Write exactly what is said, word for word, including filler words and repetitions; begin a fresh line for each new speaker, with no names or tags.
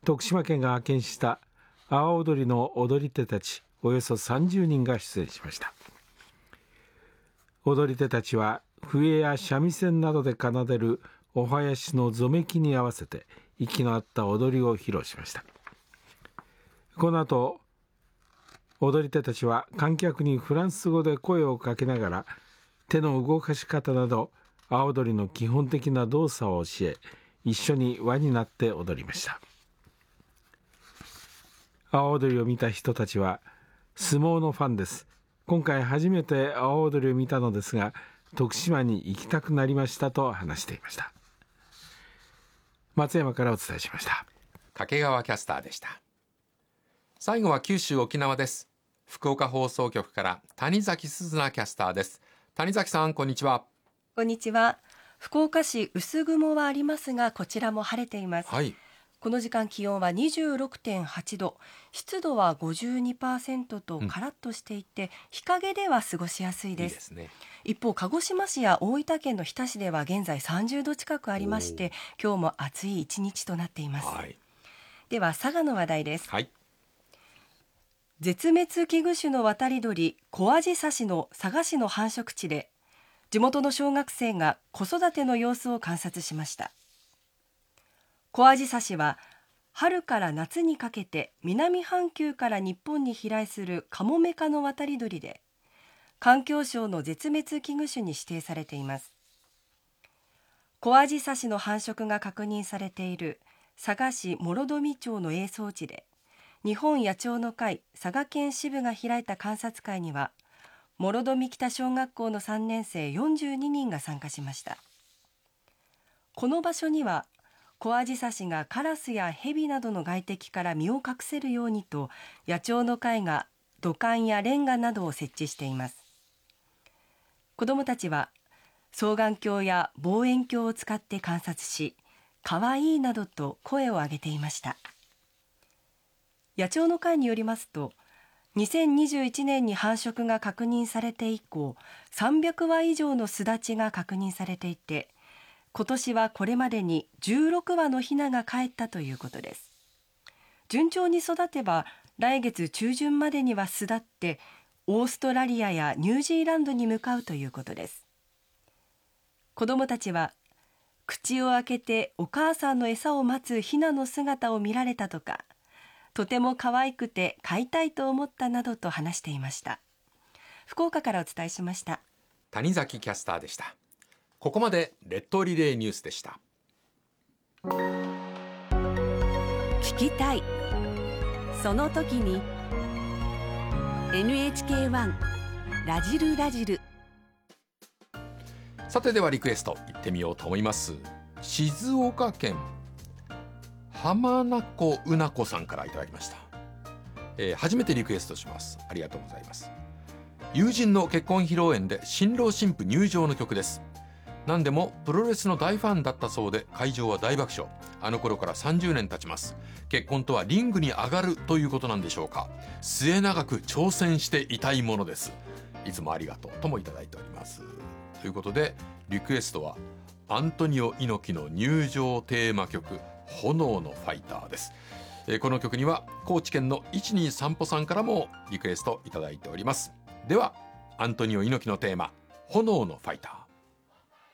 徳島県が派遣した阿波踊りの踊り手たちおよそさんじゅうにんが出演しました。踊り手たちは笛や三味線などで奏でるお囃子のぞめきに合わせて息の合った踊りを披露しました。この後、踊り手たちは観客にフランス語で声をかけながら手の動かし方など阿波踊りの基本的な動作を教え、一緒に輪になって踊りました。阿波踊りを見た人たちは相撲のファンです、今回初めて阿波踊りを見たのですが徳島に行きたくなりましたと話していました。松山からお伝えしました。
掛川キャスターでした。最後は九州沖縄です。福岡放送局から谷崎鈴奈キャスターです。谷崎さん、こんにちは。
こんにちは。福岡市薄雲はありますが、こちらも晴れています。
はい、
この時間気温は にじゅうろくてんはちど、湿度は ごじゅうにパーセント とカラッとしていて、うん、日陰では過ごしやすいです。
いいですね。
一方、鹿児島市や大分県の日田市では現在さんじゅうど近くありまして、今日も暑い一日となっています。
はい、
では佐賀の話題です。
はい、
絶滅危惧種の渡り鳥コアジサシの佐賀市の繁殖地で、地元の小学生が子育ての様子を観察しました。コアジサシは春から夏にかけて南半球から日本に飛来するカモメ科の渡り鳥で、環境省の絶滅危惧種に指定されています。コアジサシの繁殖が確認されている佐賀市諸富町の営巣地で、日本野鳥の会佐賀県支部が開いた観察会には、諸富北小学校のさんねんせいよんじゅうににんが参加しました。この場所にはコアジサシがカラスやヘビなどの外敵から身を隠せるようにと、野鳥の会が土管やレンガなどを設置しています。子どもたちは双眼鏡や望遠鏡を使って観察し、かわいいなどと声を上げていました。野鳥の会によりますと、にせんにじゅういちねんに繁殖が確認されて以降、さんびゃくわ以上の巣立ちが確認されていて、今年はこれまでにじゅうろくわのヒナが帰ったということです。順調に育てば来月中旬までには巣立ってオーストラリアやニュージーランドに向かうということです。子どもたちは口を開けてお母さんの餌を待つヒナの姿を見られたとか、とても可愛くて飼いたいと思ったなどと話していました。福岡からお伝えしました。
谷崎キャスターでした。ここまで列島リレーニュースでした。
聞きたい、その時に エヌエイチケーワン ラジルラジル。
さて、ではリクエストいってみようと思います。静岡県浜名湖うなこさんからいただきました。えー、初めてリクエストします。ありがとうございます。友人の結婚披露宴で新郎新婦入場の曲です。何でもプロレスの大ファンだったそうで、会場は大爆笑。あの頃からさんじゅうねん経ちます。結婚とはリングに上がるということなんでしょうか。末永く挑戦していたいものです。いつもありがとうともいただいております。ということで、リクエストはアントニオ猪木の入場テーマ曲、炎のファイターです。えー、この曲には高知県のいちにさん歩さんからもリクエストいただいております。ではアントニオ猪木のテーマ、炎のファイター。